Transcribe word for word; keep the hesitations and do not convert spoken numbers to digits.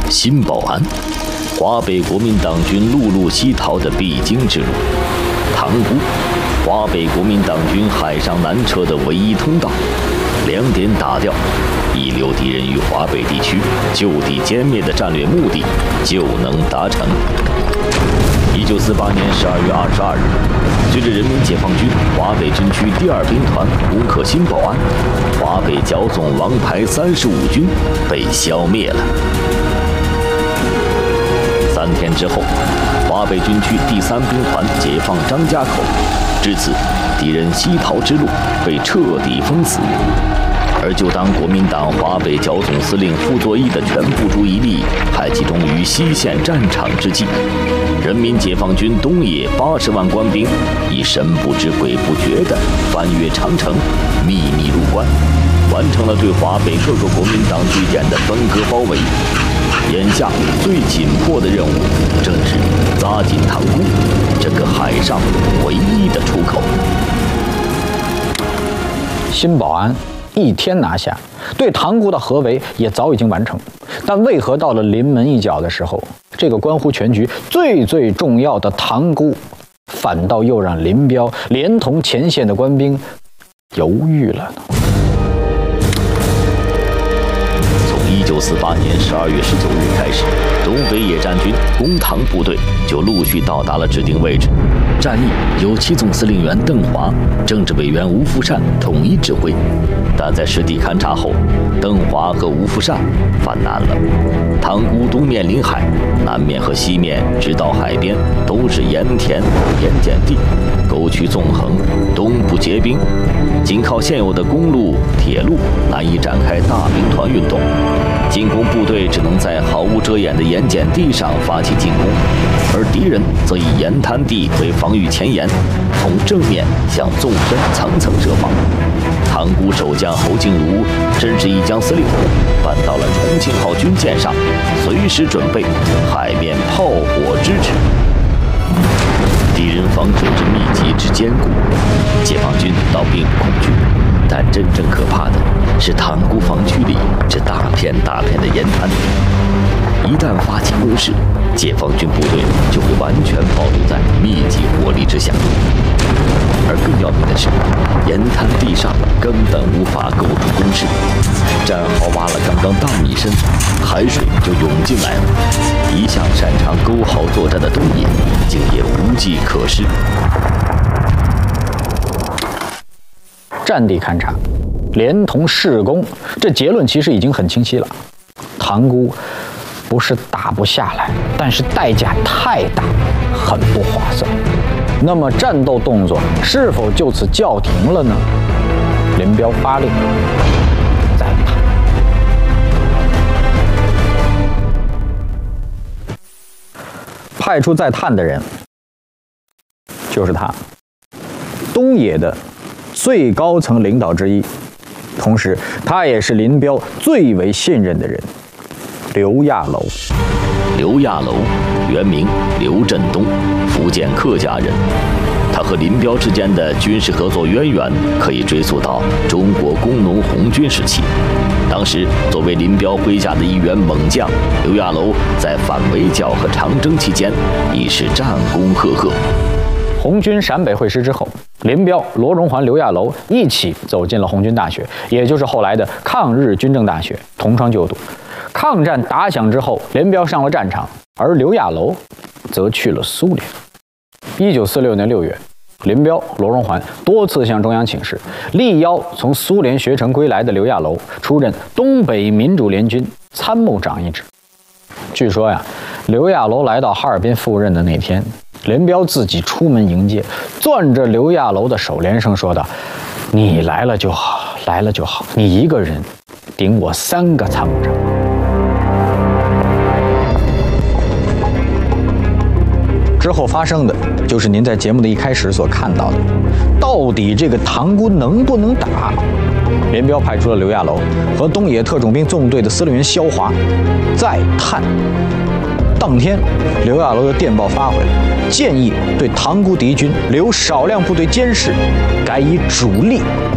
新保安，华北国民党军陆路西逃的必经之路。塘沽，华北国民党军海上南撤的唯一通道。两点打掉，一流敌人于华北地区就地歼灭的战略目的就能达成。一九四八年十二月二十二日，随着人民解放军华北军区第二兵团攻克新保安，华北剿总王牌三十五军被消灭了。三天之后，华北军区第三兵团解放张家口，至此，敌人西逃之路被彻底封死。而就当国民党华北剿总司令傅作义的全部注意力还集中于西线战场之际，人民解放军东野八十万官兵已神不知鬼不觉地翻越长城，秘密入关，完成了对华北各个国民党据点的分割包围。眼下最紧迫的任务正是扎紧塘沽这个海上唯一的出口。 新保安一天拿下，对塘沽的合围也早已经完成。但为何到了临门一脚的时候，这个关乎全局最最重要的塘沽，反倒又让林彪连同前线的官兵犹豫了呢？ 一九四八年十二月十九日开始，东北野战军攻塘部队就陆续到达了指定位置。战役由七总司令员邓华、政治委员吴福善统一指挥，但在实地勘察后，邓华和吴福善犯难了。塘沽东面临海，南面和西面直到海边都是盐田、盐碱地，沟渠纵横，东部结冰，仅靠现有的公路、铁路难以展开大兵团运动。进攻部队只能在毫无遮掩的盐碱地上发起进攻，而敌人则以盐滩地为防御前沿，从正面向纵深层层设防。塘沽守将侯静茹甚至已将司令部搬到了重庆号军舰上，随时准备海面炮火支持。敌人防守之密集之坚固，解放军倒并不恐惧，但真正可怕的是塘沽防区里这大片大片的盐滩。一旦发起攻势，解放军部队就会完全暴露在密集火力之下。而更要命的是，盐滩地上根本无法构筑工事，战壕挖了刚刚半米深，海水就涌进来了。一向擅长沟壕作战的东野，竟也无计可施。 战地勘察，连同试攻，这结论其实已经很清晰了。塘沽不是打不下来，但是代价太大，很不划算。那么战斗动作是否就此叫停了呢？林彪发令再判。派出再探的人就是他，东野的最高层领导之一，同时他也是林彪最为信任的人，刘亚楼。 刘亚楼，原名刘振东，福建客家人。他和林彪之间的军事合作渊源可以追溯到中国工农红军时期。当时，作为林彪麾下的一员猛将，刘亚楼在反围剿和长征期间已是战功赫赫。 红军陕北会师之后，林彪、罗荣桓、刘亚楼一起走进了红军大学，也就是后来的抗日军政大学，同窗就读。抗战打响之后，林彪上了战场，而刘亚楼则去了苏联。一九四六年六月，林彪、罗荣桓多次向中央请示，力邀从苏联学成归来的刘亚楼出任东北民主联军参谋长一职。据说呀，刘亚楼来到哈尔滨赴任的那天，林彪自己出门迎接，攥着刘亚楼的手，连声说道：“你来了就好，来了就好，你一个人顶我三个参谋长。”之后发生的就是您在节目的一开始所看到的，到底这个塘沽能不能打？林彪派出了刘亚楼和东野特种兵纵队的司令员萧华再探。当天，刘亚楼的电报发回来，建议对塘沽敌军留少量部队监视，改以主力